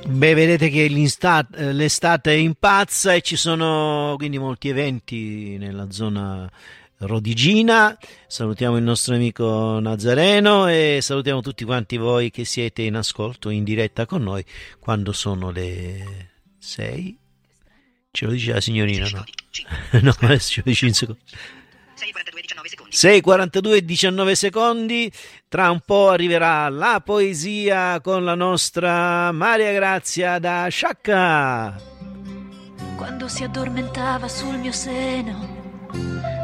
Beh, vedete che l'estate è impazza e ci sono quindi molti eventi nella zona rodigina. Salutiamo il nostro amico Nazareno e salutiamo tutti quanti voi che siete in ascolto in diretta con noi quando sono le 6. Ce lo dice la signorina, no? No, adesso ce lo dice in secondi. 6:42 e 19 secondi. Tra un po' arriverà la poesia con la nostra Maria Grazia da Sciacca. Quando si addormentava sul mio seno